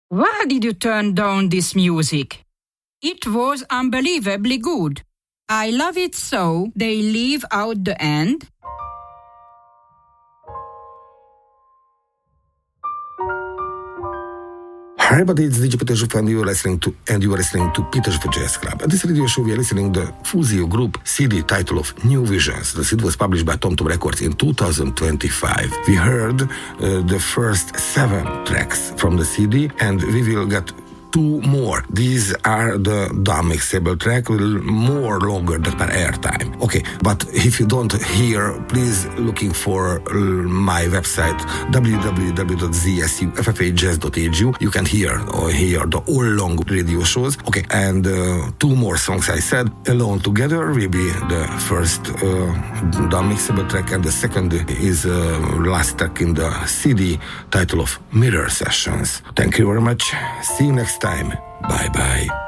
Why did you turn down this music? It was unbelievably good. I love it so they leave out the end. Hi everybody, it's DJ Peter Zsuf and you are listening to Peter Zsuf Jazz Club. At this radio show we are listening to the Fusio Group CD title of New Visions. The CD was published by Tom Tom Records in 2025. We heard the first 7 tracks from the CD and we will get 2 more. These are the drum mixable track with more longer than per airtime. Okay, but if you don't hear, please looking for my website www.zsufffajazz.hu. You can hear the all long radio shows. Okay, and 2 more songs I said. Alone Together will be the first drum mixable track and the second is last track in the CD title of Mirror Sessions. Thank you very much. See you next time. Bye bye.